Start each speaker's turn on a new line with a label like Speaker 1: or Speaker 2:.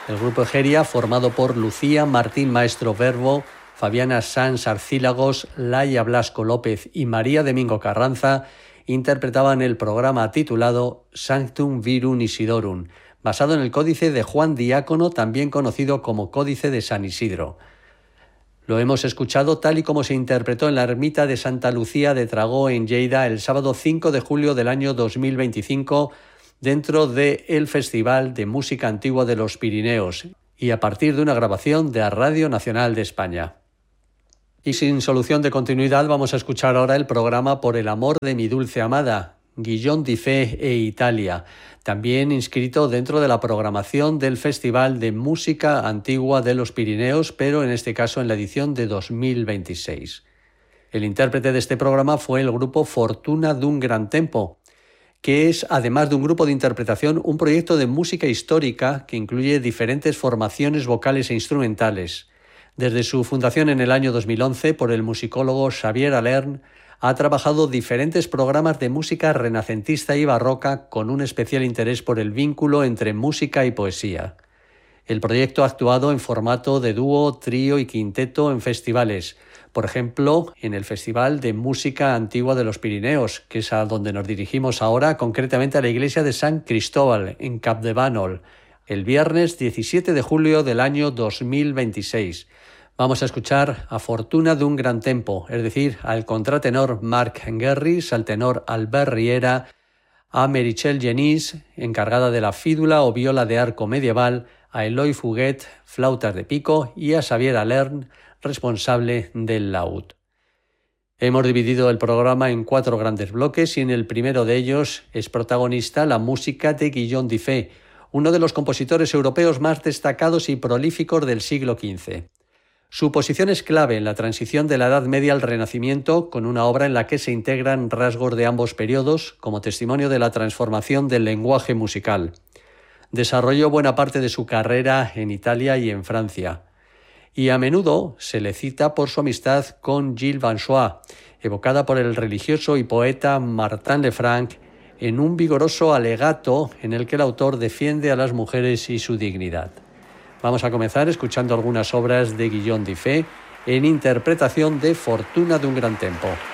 Speaker 1: El grupo Egeria, formado por Lucía Martín Maestro Verbo, Fabiana Sanz Arcílagos, Laia Blasco López y María Domingo Carranza, interpretaban el programa titulado Sanctum Virum Isidorum, basado en el Códice de Juan Diácono, también conocido como Códice de San Isidro. Lo hemos escuchado tal y como se interpretó en la ermita de Santa Lucía de Tragó, en Lleida, el sábado 5 de julio del año 2025, dentro del Festival de Música Antigua de los Pirineos y a partir de una grabación de la Radio Nacional de España. Y sin solución de continuidad, vamos a escuchar ahora el programa Por el amor de mi dulce amada, Guillón di Fe e Italia, también inscrito dentro de la programación del Festival de Música Antigua de los Pirineos, pero en este caso en la edición de 2026. El intérprete de este programa fue el grupo Fortuna d'un Gran Tempo, que es, además de un grupo de interpretación, un proyecto de música histórica que incluye diferentes formaciones vocales e instrumentales. Desde su fundación en el año 2011 por el musicólogo Xavier Alern, ha trabajado diferentes programas de música renacentista y barroca con un especial interés por el vínculo entre música y poesía. El proyecto ha actuado en formato de dúo, trío y quinteto en festivales, por ejemplo, en el Festival de Música Antigua de los Pirineos, que es a donde nos dirigimos ahora, concretamente a la iglesia de San Cristóbal, en Capdevànol, el viernes 17 de julio del año 2026. Vamos a escuchar a Fortuna d'un Gran Tempo, es decir, al contratenor Marc Guerris, al tenor Albert Riera, a Meritxell Genís, encargada de la fídula o viola de arco medieval, a Eloi Fuguet, flautas de pico, y a Xavier Alern, responsable del laúd. Hemos dividido el programa en 4 grandes bloques y en el primero de ellos es protagonista la música de Guillón di Fe, uno de los compositores europeos más destacados y prolíficos del siglo XV. Su posición es clave en la transición de la Edad Media al Renacimiento, con una obra en la que se integran rasgos de ambos periodos como testimonio de la transformación del lenguaje musical. Desarrolló buena parte de su carrera en Italia y en Francia, y a menudo se le cita por su amistad con Gilles Vanchois, evocada por el religioso y poeta Martin Lefranc en un vigoroso alegato en el que el autor defiende a las mujeres y su dignidad. Vamos a comenzar escuchando algunas obras de Guillón di Fe en interpretación de Fortuna d'un Gran Tempo.